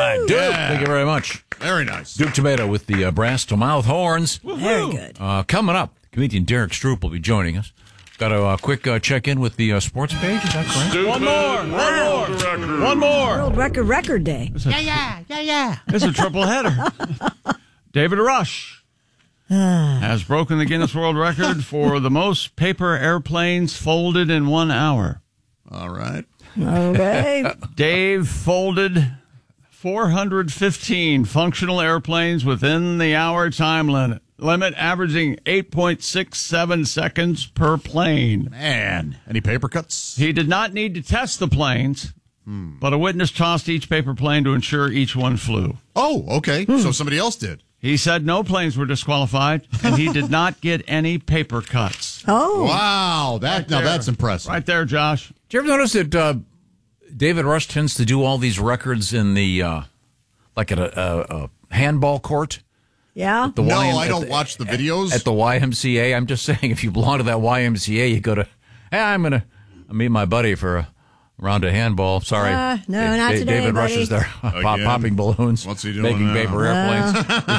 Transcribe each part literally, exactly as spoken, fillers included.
right, Duke. Yeah. Thank you very much. Very nice. Duke Tomato with the uh, brass to mouth horns. Very good. Uh, coming up, comedian Derek Stroop will be joining us. Got a uh, quick uh, check-in with the uh, sports page, is that correct? One more, Wow. one more, one more. World Record Record Day. Yeah, yeah, yeah, yeah. It's a triple header. David Rush has broken the Guinness World Record for the most paper airplanes folded in one hour. All right. Okay. Dave folded four hundred fifteen functional airplanes within the hour time limit. Limit averaging eight point six seven seconds per plane. Man, any paper cuts? He did not need to test the planes, hmm. but a witness tossed each paper plane to ensure each one flew. Oh, okay. Hmm. So somebody else did. He said no planes were disqualified, and he did not get any paper cuts. Oh. Wow, that Right now there. that's impressive. Right there, Josh. Did you ever notice that uh, David Rush tends to do all these records in the, uh, like at a, a, a handball court? Yeah. The No, Y M- I at don't the- watch the videos. At the Y M C A. I'm just saying, if you belong to that Y M C A, you go to, hey, I'm going to meet my buddy for a round of handball. Sorry. Uh, no, not today, David Rush buddy. is there pop, Again? popping balloons, What's he doing making now? paper airplanes.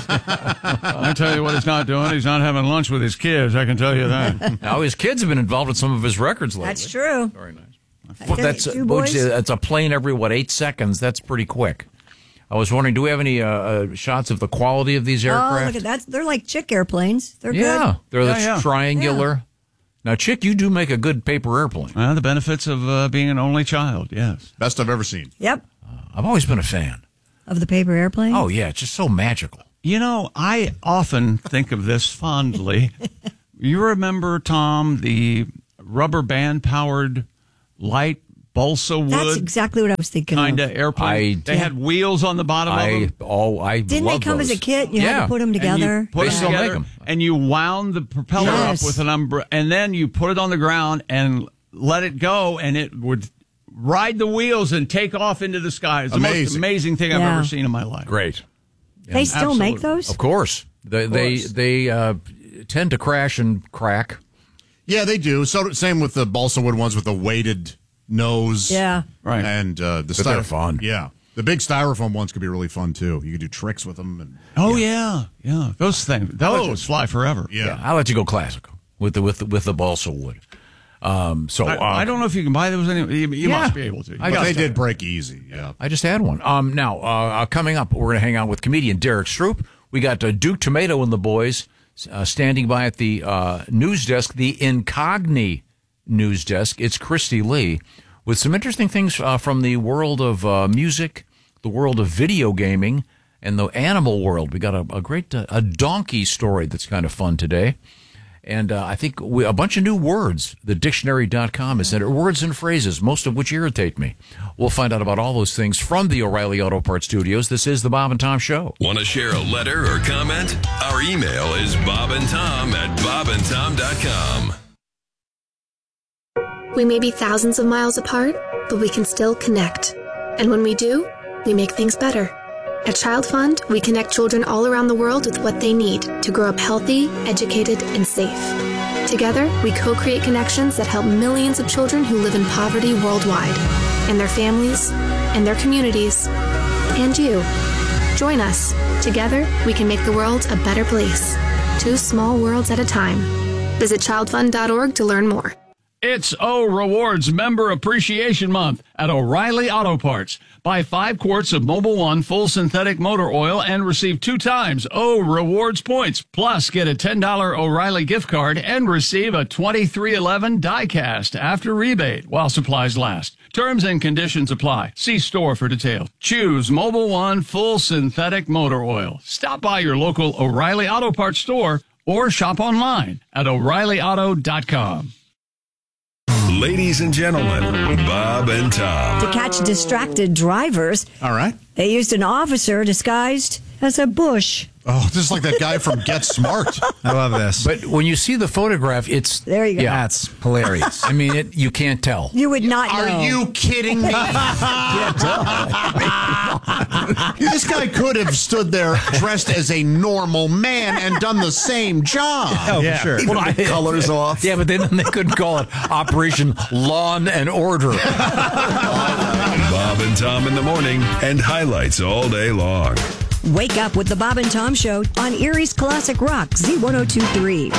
I tell you what he's not doing. He's not having lunch with his kids. I can tell you that. Now, his kids have been involved in some of his records lately. That's true. Very nice. I Well, tell that's you, two which, boys. uh, that's a plane every, what, eight seconds? That's pretty quick. I was wondering, do we have any uh, uh, shots of the quality of these Oh, aircraft? look at that. They're like chick airplanes. They're Yeah, good. they're Yeah, the yeah. triangular. Now, Chick, you do make a good paper airplane. Well, the benefits of uh, being an only child, yes. Best I've ever seen. Yep. I've always been a fan. Of the paper airplane. Oh, yeah, it's just so magical. You know, I often think of this fondly. You remember, Tom, the rubber band-powered light balsa wood That's exactly what I was thinking kind of. of airplane? I- they had wheels on the bottom of I them. oh, I Didn't they love come those. as a kit? You yeah. had to put them And together. you put They it still make together, 'em. and you wound the propeller Yes. up with an umbrella, and then you put it on the ground and let it go, and it would ride the wheels and take off into the sky. It's the most Amazing. amazing thing I've Yeah. ever seen in my life. Great. They still make absolutely. those? Of course. They they, course. they uh, tend to crash and crack. Yeah, they do. So same with the balsa wood ones with the weighted nose. Yeah. Right. And uh, the But they're styro- fun. Yeah. The big styrofoam ones could be really fun too. You could do tricks with them. And Oh yeah, yeah. Those things those just fly forever. yeah. Yeah, I'll let you go classical with the with the, with the balsa wood. Um, so I, uh, I don't know if you can buy those. Any, you you Yeah. must be able to. I But got they that. did break easy. Yeah. I just had one. Um, now, uh, coming up, we're going to hang out with comedian Derek Stroop. We got uh, Duke Tomato and the boys uh, standing by at the uh, news desk, the Incogni news desk. It's Christy Lee with some interesting things uh, from the world of uh, music, the world of video gaming, and the animal world. We got a, a great uh, a donkey story that's kind of fun today. And uh, I think we, a bunch of new words that dictionary dot com has entered, words and phrases, most of which irritate me. We'll find out about all those things from the O'Reilly Auto Parts Studios. This is the Bob and Tom Show. Want to share a letter or comment? Our email is bobandtom at bobandtom dot com. We may be thousands of miles apart, but we can still connect. And when we do, we make things better. At Child Fund, we connect children all around the world with what they need to grow up healthy, educated, and safe. Together, we co-create connections that help millions of children who live in poverty worldwide, and their families, and their communities, and you. Join us. Together, we can make the world a better place. Two small worlds at a time. Visit child fund dot org to learn more. It's O Rewards Member Appreciation Month at O'Reilly Auto Parts. Buy five quarts of Mobil One full synthetic motor oil and receive two times O Rewards points. Plus, get a ten dollars O'Reilly gift card and receive a twenty-three eleven die-cast after rebate while supplies last. Terms and conditions apply. See store for details. Choose Mobil One full synthetic motor oil. Stop by your local O'Reilly Auto Parts store or shop online at O'Reilly Auto dot com. Ladies and gentlemen, Bob and Tom. To catch distracted drivers, All right. they used an officer disguised as a bush. Oh, this is like that guy from Get Smart. I love this. But when you see the photograph, it's There you go. Yeah, That's hilarious. I mean, it, you can't tell. You would not know. Are you kidding me? This guy could have stood there dressed as a normal man and done the same job. Oh, for sure. Well, I- Colors off. Yeah, but then they couldn't call it Operation Lawn and Order. Bob Bob and Tom in the morning and highlights all day long. Wake up with the Bob and Tom Show on Erie's Classic Rock, Z ten twenty-three.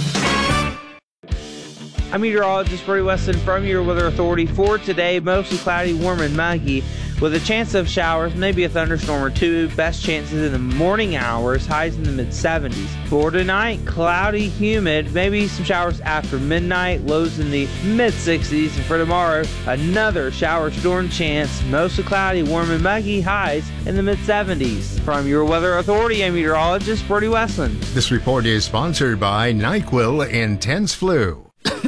I'm meteorologist Brody Weston from your Weather Authority. For today, mostly cloudy, warm, and muggy, with a chance of showers, maybe a thunderstorm or two. Best chances in the morning hours, highs in the mid seventies. For tonight, cloudy, humid, maybe some showers after midnight, lows in the mid sixties. And for tomorrow, another shower storm chance, mostly cloudy, warm, and muggy, highs in the mid seventies. From your Weather Authority, I'm meteorologist Brody Westland. This report is sponsored by NyQuil Intense Flu.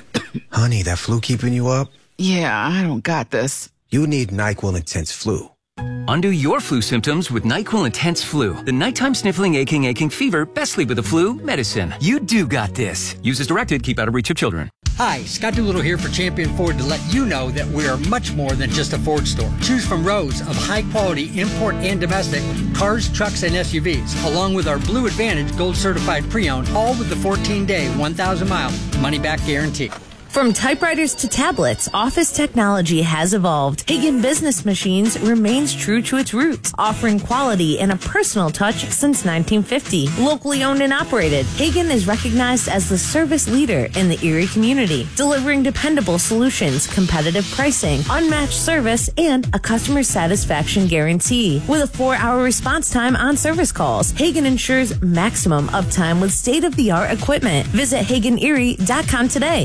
Honey, that flu keeping you up? Yeah, I don't got this. You need NyQuil Intense Flu. Undo your flu symptoms with NyQuil Intense Flu. The nighttime sniffling, aching, aching fever, best sleep with the flu medicine. You do got this. Use as directed. Keep out of reach of children. Hi, Scott Doolittle here for Champion Ford to let you know that we are much more than just a Ford store. Choose from rows of high-quality import and domestic cars, trucks, and S U Vs, along with our Blue Advantage Gold Certified Pre-Owned, all with the fourteen-day, one thousand mile money-back guarantee. From typewriters to tablets, office technology has evolved. Hagen Business Machines remains true to its roots, offering quality and a personal touch since nineteen fifty. Locally owned and operated, Hagen is recognized as the service leader in the Erie community, delivering dependable solutions, competitive pricing, unmatched service, and a customer satisfaction guarantee. With a four-hour response time on service calls, Hagen ensures maximum uptime with state-of-the-art equipment. Visit Hagen Erie dot com today.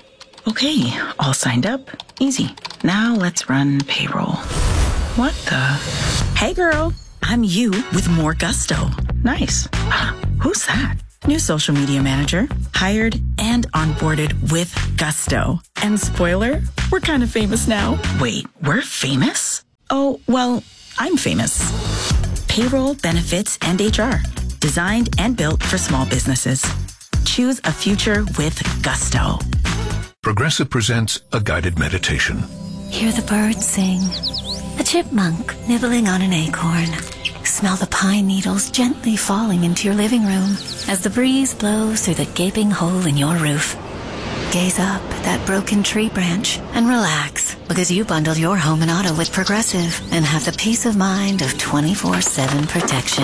Okay, all signed up. Easy. Now let's run payroll. What the? Hey girl, I'm you with more gusto. Nice. Who's that? New social media manager, hired and onboarded with gusto. And spoiler, we're kind of famous now. Wait, we're famous? Oh, well, I'm famous. Payroll, benefits, and H R. Designed and built for small businesses. Choose a future with gusto. Progressive presents a guided meditation. Hear the birds sing, a chipmunk nibbling on an acorn. Smell the pine needles gently falling into your living room as the breeze blows through the gaping hole in your roof. Gaze up at that broken tree branch and relax, because you bundled your home and auto with Progressive and have the peace of mind of twenty-four seven protection.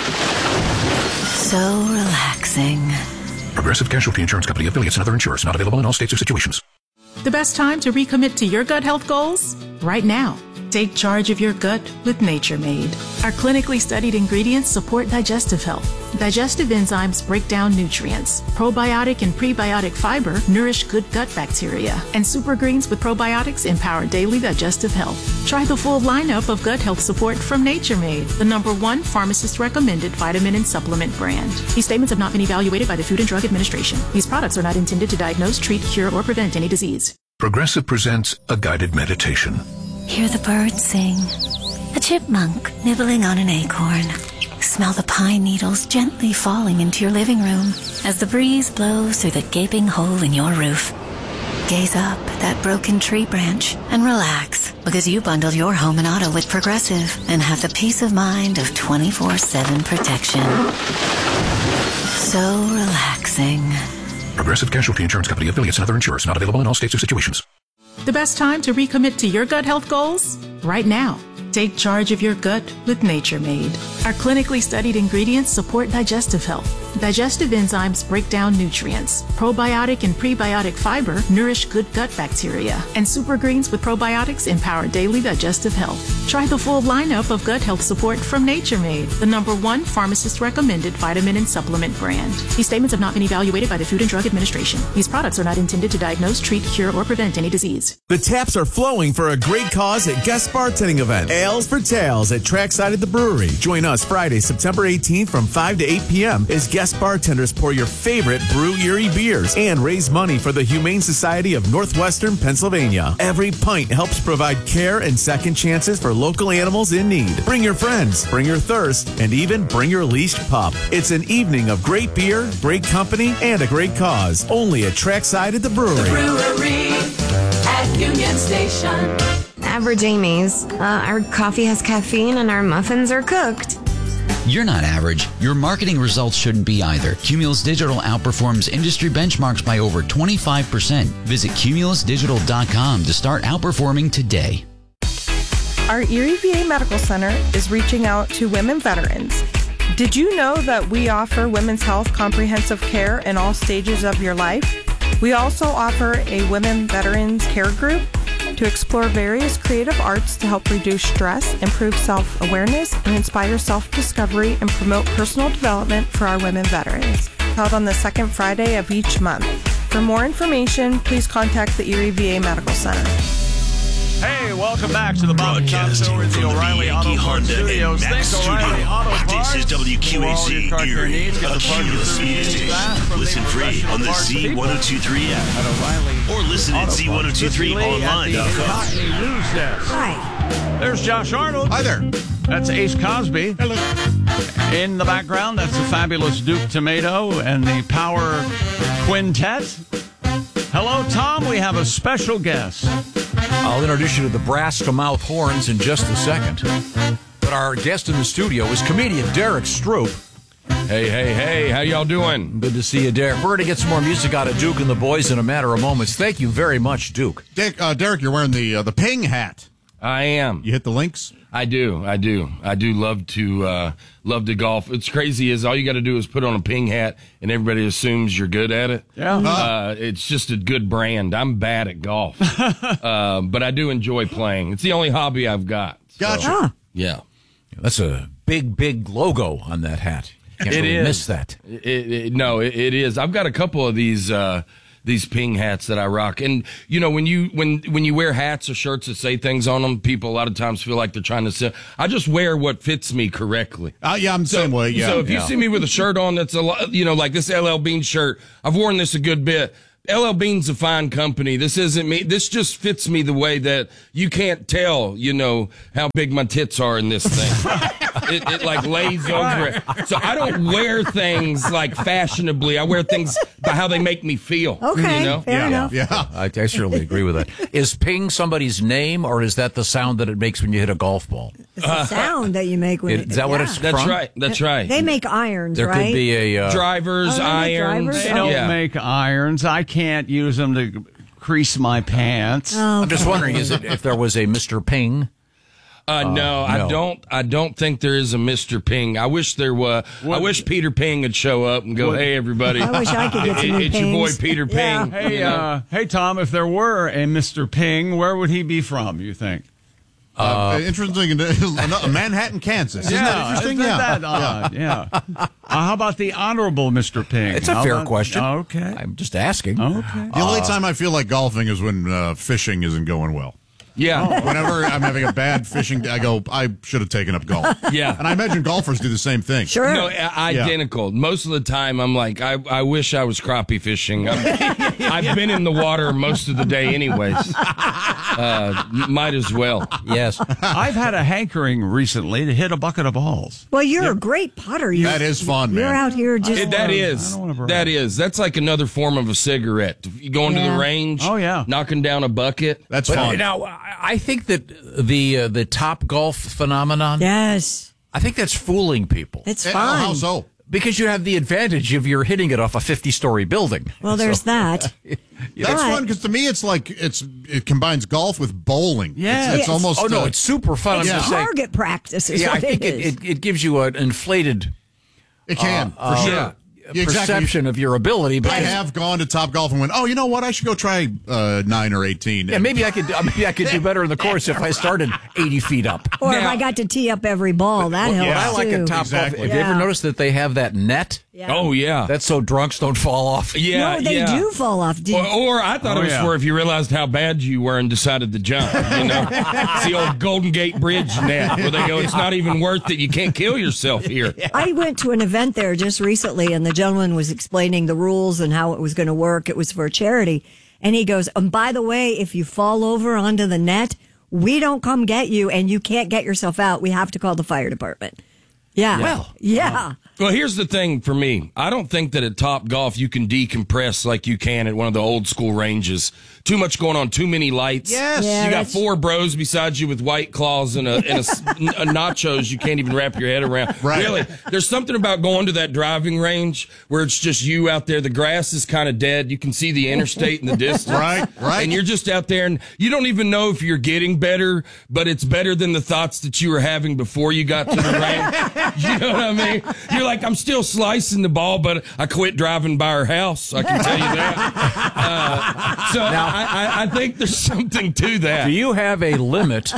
So relaxing. Progressive Casualty Insurance Company, affiliates, and other insurers. Not available in all states or situations. The best time to recommit to your gut health goals? Right now. Take charge of your gut with Nature Made. Our clinically studied ingredients support digestive health. Digestive enzymes break down nutrients. Probiotic and prebiotic fiber nourish good gut bacteria. And super greens with probiotics empower daily digestive health. Try the full lineup of gut health support from Nature Made, the number one pharmacist-recommended vitamin and supplement brand. These statements have not been evaluated by the Food and Drug Administration. These products are not intended to diagnose, treat, cure, or prevent any disease. Progressive presents a guided meditation. Hear the birds sing, a chipmunk nibbling on an acorn. Smell the pine needles gently falling into your living room as the breeze blows through the gaping hole in your roof. Gaze up at that broken tree branch and relax, because you bundled your home and auto with Progressive and have the peace of mind of twenty-four seven protection. So relaxing. Progressive Casualty Insurance Company, affiliates, and other insurers. Not available in all states or situations. The best time to recommit to your gut health goals? Right now. Take charge of your gut with Nature Made. Our clinically studied ingredients support digestive health. Digestive enzymes break down nutrients. Probiotic and prebiotic fiber nourish good gut bacteria. And super greens with probiotics empower daily digestive health. Try the full lineup of gut health support from Nature Made, the number one pharmacist-recommended vitamin and supplement brand. These statements have not been evaluated by the Food and Drug Administration. These products are not intended to diagnose, treat, cure, or prevent any disease. The taps are flowing for a great cause at guest bartending event. Ales for Tales at Trackside at the Brewery. Join us Friday, September eighteenth from five to eight p.m. as guest bartenders pour your favorite Brew Erie beers and raise money for the Humane Society of Northwestern Pennsylvania. Every pint helps provide care and second chances for local animals in need. Bring your friends, bring your thirst, and even bring your leashed pup. It's an evening of great beer, great company, and a great cause. Only at Trackside at the Brewery. The Brewery at Union Station. Average Amy's. Uh, our coffee has caffeine and our muffins are cooked. You're not average. Your marketing results shouldn't be either. Cumulus Digital outperforms industry benchmarks by over twenty-five percent. Visit cumulus digital dot com to start outperforming today. Our Erie V A Medical Center is reaching out to women veterans. Did you know that we offer women's health comprehensive care in all stages of your life? We also offer a women veterans care group to explore various creative arts to help reduce stress, improve self-awareness, and inspire self-discovery and promote personal development for our women veterans. Held on the second Friday of each month. For more information, please contact the Erie V A Medical Center. Hey, welcome back to the Bob and Tom Show in the O'Reilly Auto Parts Studios. Thanks, O'Reilly Auto Parts. This is W Q A Z Erie, needs, a cumulus music. Listen free on the Z one oh two three app. Or listen at Z one oh two three online dot com. Hi. There's Josh Arnold. Hi there. That's Ace Cosby. Hello. In the background, that's the fabulous Duke Tomato and the Power Quintet. Hello, Tom. We have a special guest. I'll introduce you to the brass to mouth horns in just a second. But our guest in the studio is comedian Derek Stroop. Hey, hey, hey, how y'all doing? Good to see you, Derek. We're going to get some more music out of Duke and the boys in a matter of moments. Thank you very much, Duke. Dick, uh, Derek, you're wearing the uh, the Ping hat. I am. You hit the links? I do, I do. I do love to uh, love to golf. It's crazy is all you got to do is put on a Ping hat and everybody assumes you're good at it. Yeah. Uh, it's just a good brand. I'm bad at golf, uh, but I do enjoy playing. It's the only hobby I've got. So, Gotcha. Yeah. That's a big, big logo on that hat. Can't It really is. miss that. It, it, no, it, it is. I've got a couple of these uh, these Ping hats that I rock, and you know when you when when you wear hats or shirts that say things on them, people a lot of times feel like they're trying to sell. I just wear what fits me correctly. Uh, yeah, I'm the same way. Yeah. So if you yeah. see me with a shirt on that's a lot, you know, like this L L Bean shirt, I've worn this a good bit. L L Bean's a fine company. This isn't me. This just fits me the way that you can't tell, you know, how big my tits are in this thing. it, it like lays over it. So I don't wear things like fashionably. I wear things by how they make me feel. Okay, you know? fair yeah. enough. Yeah. I, I certainly agree with that. Is Ping somebody's name, or is that the sound that it makes when you hit a golf ball? It's the sound that you make when Is it, that what yeah. it's That's from? right. That's right. They make irons, There right? could be a uh, drivers, Oh, they make irons. drivers? They don't Yeah. make irons. I can't use them to crease my pants. Oh, I'm just okay. wondering, is it if there was a Mister Ping? Uh, no, no. I don't. I don't think there is a Mister Ping. I wish there was. I wish Peter Ping would show up and go, What? "Hey, everybody! I wish I could get some It- new It's your boy Pings." Peter Yeah. Ping." Hey, you know? uh, hey, Tom. If there were a Mister Ping, where would he be from? You think? Uh, interesting. uh, Manhattan, Kansas. Isn't that interesting? Isn't yeah. that odd? Yeah. Uh, how about the Honorable Mister Ping? It's a How fair about- question. Okay. I'm just asking. Okay. The only time I feel like golfing is when uh, fishing isn't going well. Yeah. Whenever I'm having a bad fishing day, I go, I should have taken up golf. Yeah. And I imagine golfers do the same thing. Sure. No, i- identical. Most of the time, I'm like, I, I wish I was crappie fishing. I've, I've been in the water most of the day, anyways. Uh, might as well. Yes. I've had a hankering recently to hit a bucket of balls. Well, you're a great putter. You, That is fun, You're man. out here just. It, that is. That is. That's like another form of a cigarette. You go into Yeah. the range. Oh, yeah. Knocking down a bucket. That's But fun. now, I I think that the uh, the top golf phenomenon, Yes. I think that's fooling people. It's Eh, fun. How so? Because you have the advantage of you're hitting it off a fifty-story building. Well, there's So- that. That's But- fun because to me it's like it's it combines golf with bowling. Yeah. it's, it's Yes. almost. Oh no, uh, it's super fun. It's I'm just saying. target practice is Yeah, I what think it it, is. it, it gives you an inflated it can for uh, sure. yeah, Yeah, exactly. perception of your ability. But I have gone to Top Golf and went, oh, you know what? I should go try uh, nine or eighteen. Yeah, maybe I could. uh, Maybe I could do better in the course if I started eighty feet up. or if Now, I got to tee up every ball, that helps what I like too. at Top Exactly. Golf, have you ever Yeah. noticed that they have that net? Yeah. Oh, yeah. That's so drunks don't fall off. Yeah, no, they yeah. do fall off. Did, Or, or I thought Oh, it was yeah. for if you realized how bad you were and decided to jump. You know, it's the old Golden Gate Bridge net where they go, it's not even worth it. You can't kill yourself here. I went to an event there just recently, and the gentleman was explaining the rules and how it was going to work. It was for a charity. And he goes, and by the way, if you fall over onto the net, we don't come get you, and you can't get yourself out. We have to call the fire department. Yeah. Well, yeah. Well, here's the thing for me. I don't think that at Top Golf you can decompress like you can at one of the old school ranges too much going on, too many lights. Yes. You Yeah, got that's- four bros beside you with White Claws and a, and a, s- a nachos you can't even wrap your head around. Right. Really, there's something about going to that driving range where it's just you out there. The grass is kind of dead. You can see the interstate in the distance. Right, right. And you're just out there, and you don't even know if you're getting better, but it's better than the thoughts that you were having before you got to the range. You know what I mean? You're like, I'm still slicing the ball, but I quit driving by her house. I can tell you that. Uh, so Now- I, I, I think there's something to that. Do you have a limit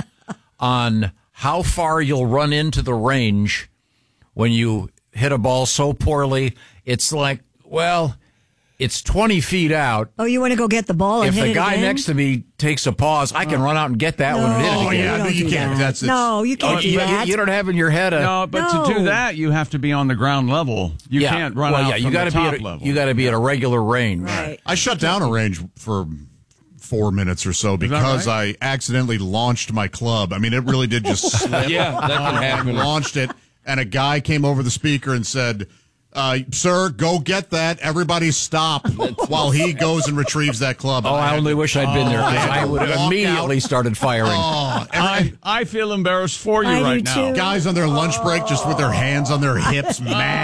on how far you'll run into the range when you hit a ball so poorly? It's like, well, it's twenty feet out. Oh, you want to go get the ball and If hit the it guy again? next to me takes a pause, I can run out and get that one and hit it No, again. you don't you do can't. that. That's- it's- no, you can't Oh, do you, that. you don't have in your head a No, but to do No. that, you have to be on the ground level. You yeah, can't run well, out yeah, you from gotta the be top at a, level. you got to be at a regular range. Right. I shut down a range for four minutes or so because I accidentally launched my club. I mean, it really did just slip. Yeah, that can happen. I launched it, and a guy came over the speaker and said, uh, sir, go get that. Everybody stop while he goes and retrieves that club. Oh, I only wish I'd been there because I had I to would have walk immediately out. started firing. Oh, I, I feel embarrassed for you I do right now. too. guys on their lunch break just with their hands on their hips,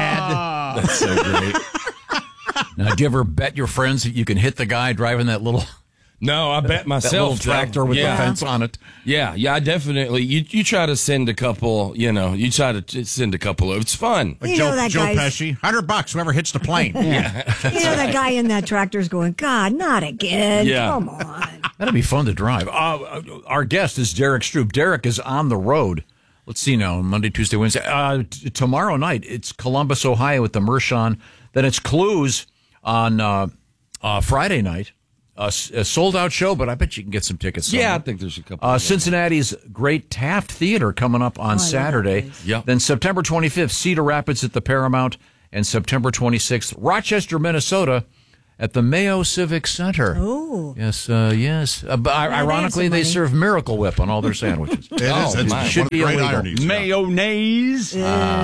mad. That's so great. Now, do you ever bet your friends that you can hit the guy driving that little No, I bet that myself. little tractor with yeah. the fence on it? Yeah, yeah, I definitely. You you try to send a couple, you know, you try to t- send a couple of. It's fun. You Joe, know that Joe guy's- Pesci, hundred bucks. Whoever hits the plane. Yeah, You know that guy in that tractor's going, God, not again. Yeah. Come on. That'd be fun to drive. Uh, our guest is Derek Stroop. Derek is on the road. Let's see now, Monday, Tuesday, Wednesday. Uh, t- tomorrow night, it's Columbus, Ohio at the Mershon. Then it's Clues on uh, uh, Friday night. A, s- a sold-out show, but I bet you can get some tickets. yeah. I somewhere. think there's a couple. Uh, of Cincinnati's Great Taft Theater coming up on Oh, I love Saturday. that place. Yeah. Then September twenty-fifth, Cedar Rapids at the Paramount, and September twenty-sixth, Rochester, Minnesota, at the Mayo Civic Center. Oh. Yes, uh, yes. Uh, but they have ironically, some they money. serve Miracle Whip on all their sandwiches. It is. Oh, It's my. one Should of the be great illegal. ironies. yeah. Mayonnaise.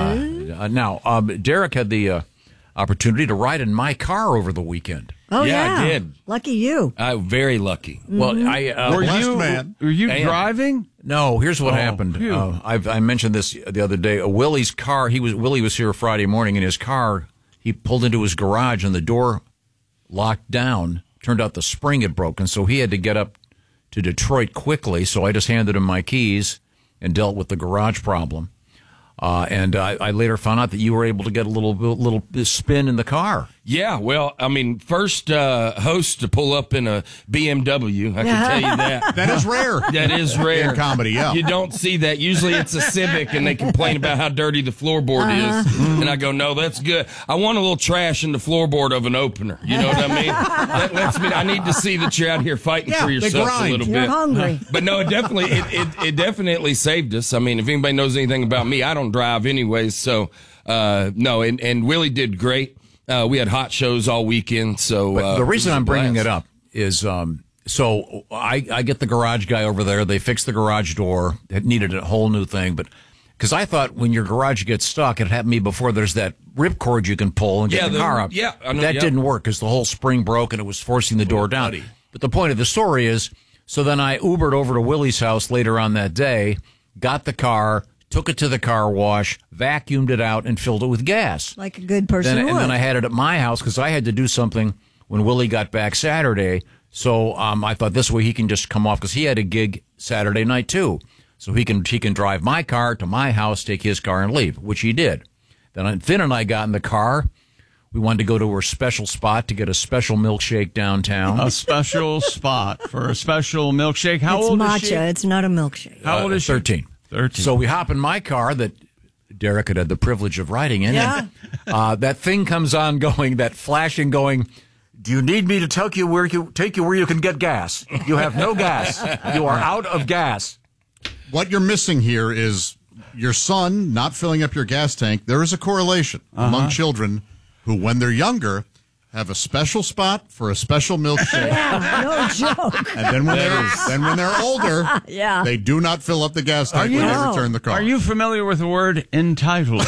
Uh, now, um, Derek had the uh, opportunity to ride in my car over the weekend. Oh, Yeah, yeah. I did. Lucky you. I'm very lucky. Well, I uh, Were blessed you man. were you Damn. driving? No, here's what Oh, happened. phew. Uh, I've, I mentioned this the other day. Uh, Willie's car. He was Willie was here Friday morning in his car. He pulled into his garage and the door locked down. Turned out the spring had broken, so he had to get up to Detroit quickly. So I just handed him my keys and dealt with the garage problem. Uh, and I, I later found out that you were able to get a little little spin in the car. Yeah, well, I mean, first uh, host to pull up in a B M W, I can tell you that. That is rare. That is rare. In comedy, yeah. You don't see that. Usually it's a Civic and they complain about how dirty the floorboard is. And I go, no, that's good. I want a little trash in the floorboard of an opener. You know what I mean? That lets me, I need to see that you're out here fighting Yeah, for they yourself a grind. little You're bit. hungry. But no, it definitely, it, it, it definitely saved us. I mean, if anybody knows anything about me, I don't drive anyways. So, uh, no, and, and Willie did great. Uh, we had hot shows all weekend, so But uh, the reason it was a I'm bringing blast. it up is um, so I, I get the garage guy over there. They fix the garage door. It needed a whole new thing, but because I thought when your garage gets stuck, it happened to me before. There's that ripcord you can pull and get Yeah, the, the- car up. yeah, I know, that yeah. didn't work because the whole spring broke and it was forcing the door down. But the point of the story is, so then I Ubered over to Willie's house later on that day, got the car, took it to the car wash, vacuumed it out, and filled it with gas. Like a good person Then, would. and then I had it at my house because I had to do something when Willie got back Saturday. So um, I thought this way he can just come off because he had a gig Saturday night too. So he can he can drive my car to my house, take his car, and leave, which he did. Then Finn and I got in the car. We wanted to go to her special spot to get a special milkshake downtown. A special spot for a special milkshake. How it's old matcha. is she? It's not a milkshake. How old Uh, is she? thirteen. Thirteen. So we hop in my car that Derek had had the privilege of riding in. Yeah. And, uh, that thing comes on going, that flashing going, do you need me to take you where you take you where you can get gas? You have no gas. You are out of gas. What you're missing here is your son not filling up your gas tank. There is a correlation Uh-huh. among children who, when they're younger, have a special spot for a special milkshake. Yeah, no joke. And then when they're then when they're older, Yeah. they do not fill up the gas tank Are you- when they No. return the car. Are you familiar with the word entitled?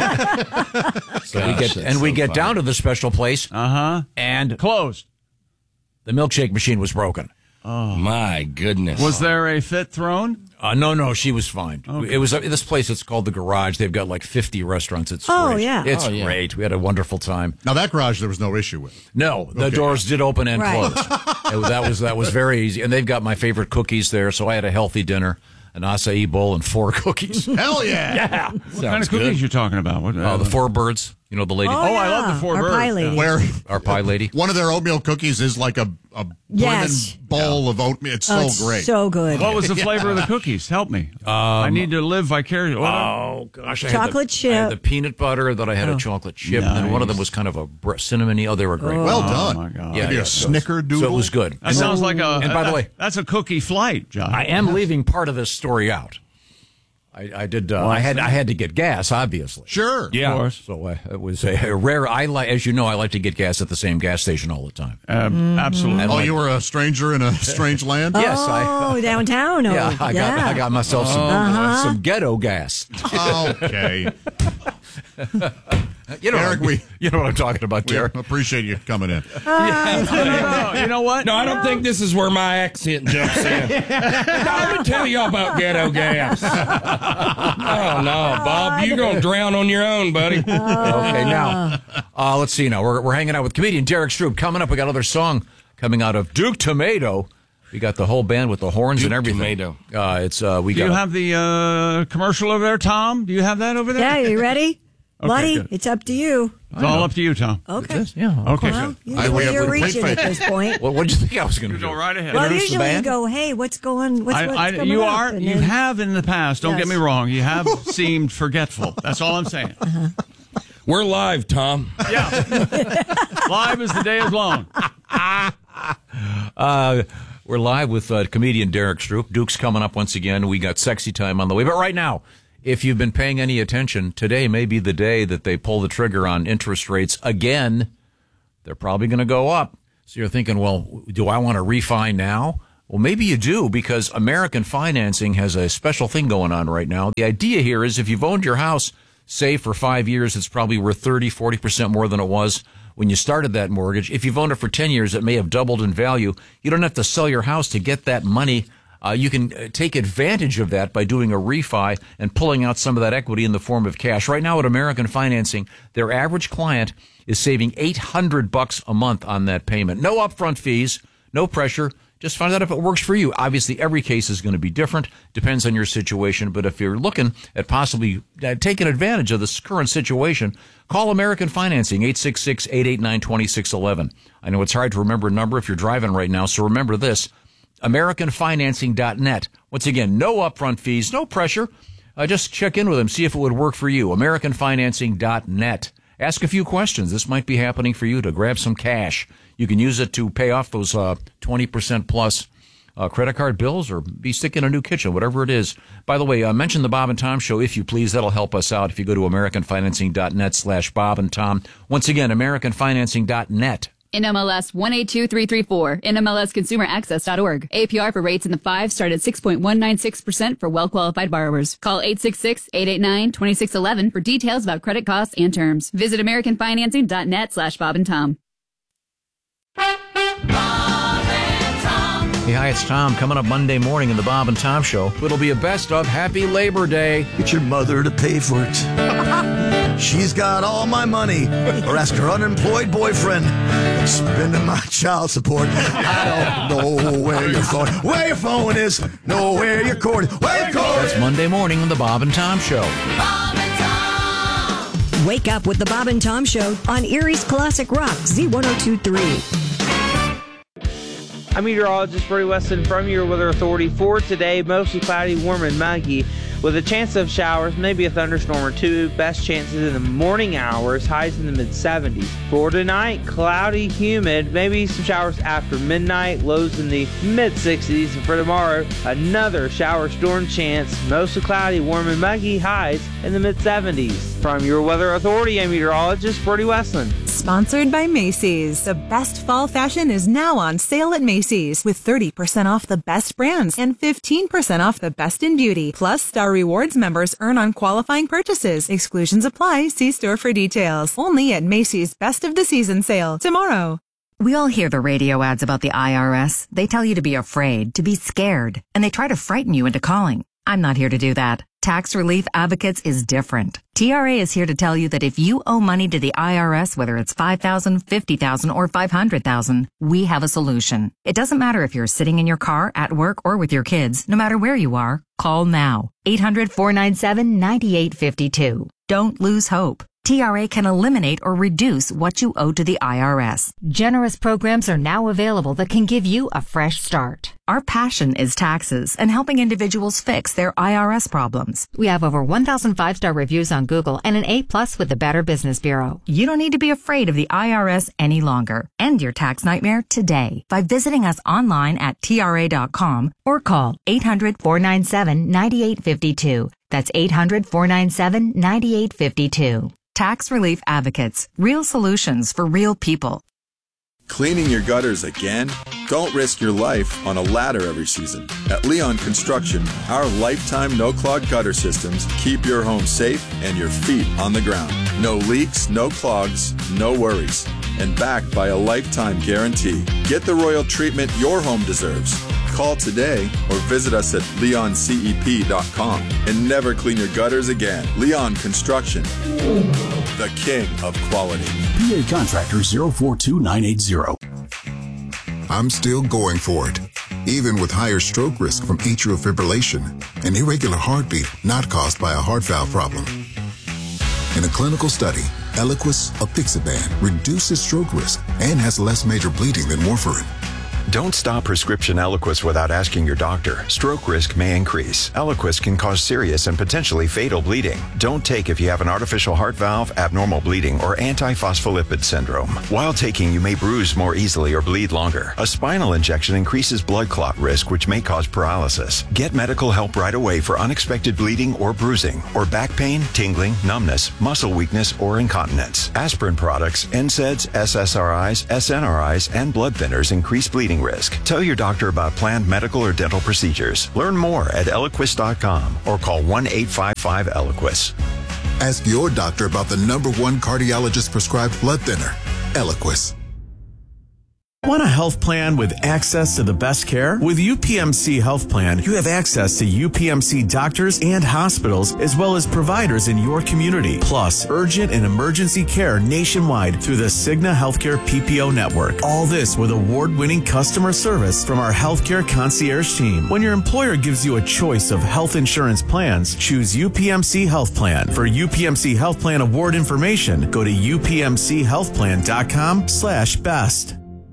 So we Gosh, get that's and we so get funny. down to the special place, Uh huh. and Closed. the milkshake machine was broken. Oh. My goodness. Was there a fit thrown? Uh, no, no, she was fine. Okay. It was uh, this place. It's called the Garage. They've got like fifty restaurants. It's Oh, great. yeah. It's Oh, yeah. great. We had a wonderful time. Now, that garage there was no issue with. No, the Okay. doors did open and Right. close. It- that was that was very easy. And they've got my favorite cookies there, so I had a healthy dinner, an acai bowl and four cookies. Hell yeah. Yeah. What kind of cookies you talking about? What, Oh, the four birds. You know the lady. Oh, I yeah. love the four Our birds. pie lady. Where Our pie lady. one of their oatmeal cookies is like a, a Yes. brimming bowl of oatmeal. It's Oh, so it's great. so good. What was the flavor of the cookies? Help me. I need to live vicariously. Oh gosh, I Chocolate had the, I had chip. the peanut butter. That I had Oh. a chocolate chip, and then one of them Nice. was kind of a br- cinnamony. Oh, they were great. Well Oh, done. my God. Yeah, Maybe yeah, a so- snickerdoodle. So it was good. That sounds like a. And by the that- way, that's a cookie flight, John. I am leaving part of this story out. I, I did. Uh, I had. I had to get gas, obviously. Sure. Yeah. Of course. So uh, it was a, a rare. I like, as you know, I like to get gas at the same gas station all the time. Um, Absolutely. And Oh, like- you were a stranger in a strange land? Yes, I. Oh, downtown. Oh, Yeah, I got. I got myself some uh, some ghetto gas. Okay. You know, Derek, we- you know what I'm talking about, We Derek. appreciate you coming in. no, you know what? No, I don't think this is where my accent jumps in. no, I'm going to tell you all about ghetto gas. Oh, no, Bob, you're going to drown on your own, buddy. Okay, now, uh, let's see now. We're, we're hanging out with comedian Derek Stroop. Coming up, we got another song coming out of Duke Tomato. We got the whole band with the horns Duke and everything. Tomato. Uh, it's uh, we Do got. you a- have the uh, commercial over there, Tom? Do you have that over there? Yeah, you ready? Okay, Buddy, good. it's up to you. It's all up to you, Tom. Okay. Yeah. Okay, Well, good. you I- know we where have you're complete reaching at faith. this point. What did you think I was going to You do? go right ahead. Well, Introduce the usually you band? go, hey, what's going, what's, I, what's I, coming you up? are. And You then- have in the past. Don't Yes. get me wrong. You have seemed forgetful. That's all I'm saying. We're live, Tom. Yeah. Live as the day is long. Uh, we're live with uh, comedian Derek Stroop. Duke's coming up once again. We got sexy time on the way. But right now, if you've been paying any attention, today may be the day that they pull the trigger on interest rates again. They're probably going to go up. So you're thinking, well, do I want to refi now? Well, maybe you do, because American Financing has a special thing going on right now. The idea here is if you've owned your house, say, for five years, it's probably worth thirty, forty percent more than it was when you started that mortgage. If you've owned it for ten years, it may have doubled in value. You don't have to sell your house to get that money. Uh, you can uh, take advantage of that by doing a refi and pulling out some of that equity in the form of cash. Right now at American Financing, their average client is saving eight hundred bucks a month on that payment. No upfront fees, no pressure. Just find out if it works for you. Obviously, every case is going to be different. Depends on your situation. But if you're looking at possibly uh, taking advantage of this current situation, call American Financing, eight six six, eight eight nine, two six one one. I know it's hard to remember a number if you're driving right now, so remember this, american financing dot net. Once again, no upfront fees, no pressure. Uh, just check in with them, see if it would work for you. american financing dot net. Ask a few questions. This might be happening for you to grab some cash. You can use it to pay off those uh, twenty percent plus uh, credit card bills, or be sticking a new kitchen, whatever it is. By the way, uh, mention the Bob and Tom Show, if you please. That'll help us out if you go to american financing dot net slash Bob and Tom. Once again, american financing dot net. N M L S one eight two three three four, N M L S consumer access dot org. A P R for rates in the five start at six point one nine six percent for well-qualified borrowers. Call eight six six, eight eight nine, two six one one for details about credit costs and terms. Visit american financing dot net slash Bob and Tom. Hey, hi, it's Tom. Coming up Monday morning in the Bob and Tom Show. It'll be a best of Happy Labor Day. Get your mother to pay for it. She's got all my money. Or ask her unemployed boyfriend. Spending my child support. I don't know where your phone, where your phone is. Know where your cord is. Where your cord is. That's Monday morning in the Bob and Tom Show. Wake up with the Bob and Tom Show on Erie's Classic Rock, Z ten twenty-three. I'm meteorologist Brody Weston from your Weather Authority. For today, mostly cloudy, warm, and muggy, with a chance of showers, maybe a thunderstorm or two. Best chances in the morning hours, highs in the mid seventies. For tonight, cloudy, humid, maybe some showers after midnight, lows in the mid sixties. And for tomorrow, another shower storm chance, mostly cloudy, warm, and muggy, highs in the mid seventies. From your Weather Authority, I'm meteorologist Brody Westland. Sponsored by Macy's. The best fall fashion is now on sale at Macy's with thirty percent off the best brands and fifteen percent off the best in beauty. Plus, Star Rewards members earn on qualifying purchases. Exclusions apply. See store for details. Only at Macy's Best of the Season sale tomorrow. We all hear the radio ads about the I R S. They tell you to be afraid, to be scared, and they try to frighten you into calling. I'm not here to do that. Tax Relief Advocates is different. T R A is here to tell you that if you owe money to the I R S, whether it's five thousand dollars, fifty thousand dollars, or five hundred thousand dollars, we have a solution. It doesn't matter if you're sitting in your car, at work, or with your kids. No matter where you are, call now. eight hundred, four nine seven, nine eight five two. Don't lose hope. T R A can eliminate or reduce what you owe to the I R S. Generous programs are now available that can give you a fresh start. Our passion is taxes and helping individuals fix their I R S problems. We have over one thousand five-star reviews on Google and an A plus with the Better Business Bureau. You don't need to be afraid of the I R S any longer. End your tax nightmare today by visiting us online at T R A dot com or call eight hundred, four nine seven, nine eight five two. That's eight hundred, four nine seven, nine eight five two. Tax Relief Advocates. Real solutions for real people. Cleaning your gutters again? Don't risk your life on a ladder every season. At Leon Construction, our lifetime no-clog gutter systems keep your home safe and your feet on the ground. No leaks, no clogs, no worries. And backed by a lifetime guarantee. Get the royal treatment your home deserves. Call today or visit us at leon C E P dot com and never clean your gutters again. Leon Construction, the king of quality. P A Contractor zero four two nine eight zero. I'm still going for it, even with higher stroke risk from atrial fibrillation, an irregular heartbeat not caused by a heart valve problem. In a clinical study, Eliquis apixaban reduces stroke risk and has less major bleeding than warfarin. Don't stop prescription Eliquis without asking your doctor. Stroke risk may increase. Eliquis can cause serious and potentially fatal bleeding. Don't take if you have an artificial heart valve, abnormal bleeding, or antiphospholipid syndrome. While taking, you may bruise more easily or bleed longer. A spinal injection increases blood clot risk, which may cause paralysis. Get medical help right away for unexpected bleeding or bruising, or back pain, tingling, numbness, muscle weakness, or incontinence. Aspirin products, N SAIDs, S S R Is, S N R Is, and blood thinners increase bleeding risk. Tell your doctor about planned medical or dental procedures. Learn more at Eliquis dot com or call one eight five five Eliquis. Ask your doctor about the number one cardiologist prescribed blood thinner, Eliquis. Want a health plan with access to the best care? With U P M C Health Plan, you have access to U P M C doctors and hospitals, as well as providers in your community, plus urgent and emergency care nationwide through the Cigna Healthcare P P O network. All this with award-winning customer service from our healthcare concierge team. When your employer gives you a choice of health insurance plans, choose U P M C Health Plan. For U P M C Health Plan award information, go to U P M C health plan dot com slash best.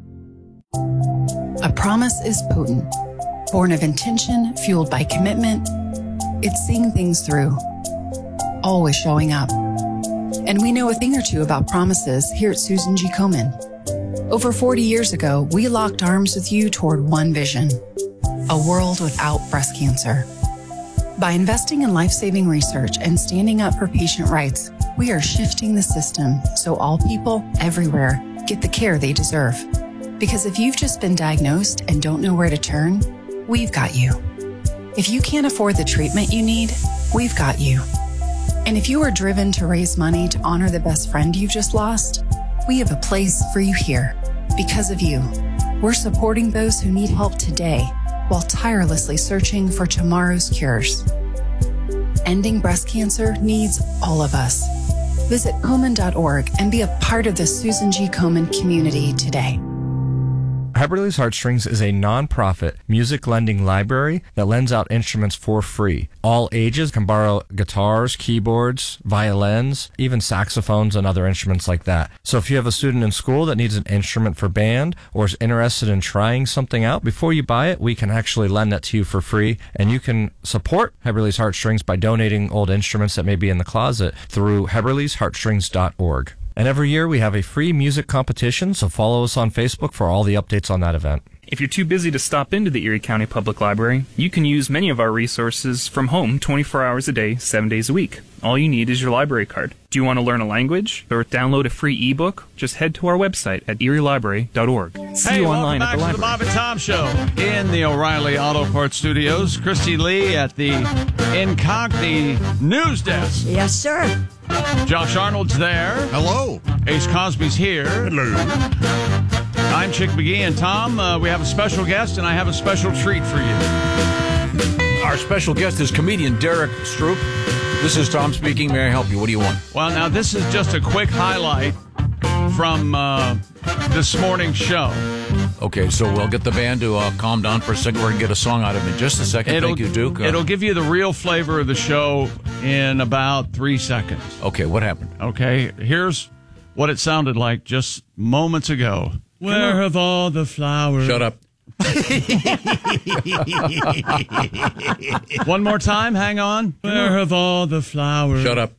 A promise is potent, born of intention, fueled by commitment. It's seeing things through, always showing up. And we know a thing or two about promises here at Susan G. Komen. Over forty years ago, we locked arms with you toward one vision, a world without breast cancer. By investing in life-saving research and standing up for patient rights, we are shifting the system so all people everywhere get the care they deserve. Because if you've just been diagnosed and don't know where to turn, we've got you. If you can't afford the treatment you need, we've got you. And if you are driven to raise money to honor the best friend you've just lost, we have a place for you here. Because of you, we're supporting those who need help today while tirelessly searching for tomorrow's cures. Ending breast cancer needs all of us. Visit Komen dot org and be a part of the Susan G. Komen community today. Heberle's Heartstrings is a non-profit music lending library that lends out instruments for free. All ages can borrow guitars, keyboards, violins, even saxophones and other instruments like that. So if you have a student in school that needs an instrument for band or is interested in trying something out, before you buy it, we can actually lend that to you for free. And you can support Heberle's Heartstrings by donating old instruments that may be in the closet through Heberle's Heartstrings dot org. And every year we have a free music competition, so follow us on Facebook for all the updates on that event. If you're too busy to stop into the Erie County Public Library, you can use many of our resources from home twenty-four hours a day, seven days a week. All you need is your library card. Do you want to learn a language or download a free ebook? Just head to our website at erie library dot org. See hey, you online welcome at the back library. to the Bob and Tom Show in the O'Reilly Auto Parts Studios. Christy Lee at the Incogni News Desk. Yes, sir. Josh Arnold's there. Hello. Ace Cosby's here. Hello. I'm Chick McGee, and Tom, uh, we have a special guest, and I have a special treat for you. Our special guest is comedian Derek Stroop. This is Tom speaking. May I help you? What do you want? Well, now, this is just a quick highlight from uh, this morning's show. Okay, so we'll get the band to uh, calm down for a second. We're going to get a song out of him in just a second. It'll, Thank you, Duke. Uh, it'll give you the real flavor of the show in about three seconds. Okay, what happened? Okay, here's what it sounded like just moments ago. Where have all the flowers? Shut up. One more time, hang on. Where have all the flowers? Shut up.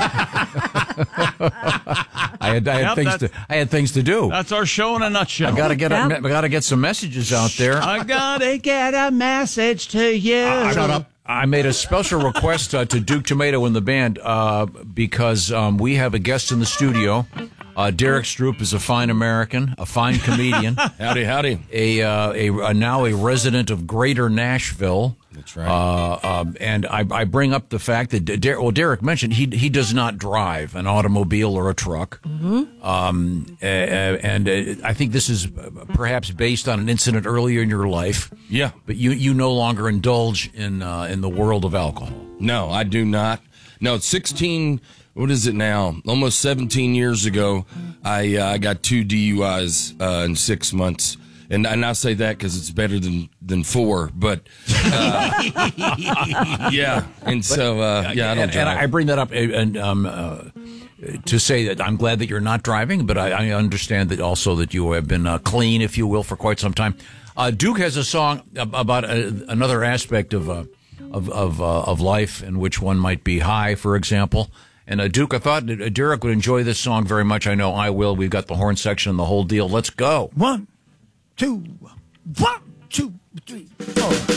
I had, I had Yep, things to I had things to do. That's our show in a nutshell. I gotta get a, I gotta get some messages out there. I gotta get a message to you. Uh, Shut up. I made a special request uh, to Duke Tomato and the band uh, because um, we have a guest in the studio. Uh, Derek Stroop is a fine American, a fine comedian. Howdy, howdy. A, uh, a, a now a resident of Greater Nashville. That's right. Uh, um, and I, I bring up the fact that Der- well, Derek mentioned he he does not drive an automobile or a truck. Mm-hmm. Um, uh, and uh, I think this is perhaps based on an incident earlier in your life. Yeah, but you, you no longer indulge in uh, in the world of alcohol. No, I do not. No, it's sixteen. What is it now? Almost seventeen years ago, I uh, I got two D U Is uh, in six months. And, and I say that because it's better than, than four. But, uh, yeah. And so, uh, yeah, I don't and, drive. and I bring that up and um, uh, to say that I'm glad that you're not driving, but I, I understand that also that you have been uh, clean, if you will, for quite some time. Uh, Duke has a song about a, another aspect of uh, of of, uh, of life in which one might be high, for example. And uh, Duke, I thought uh, Derek would enjoy this song very much. I know I will. We've got the horn section and the whole deal. Let's go. One, two, one, two, three, four.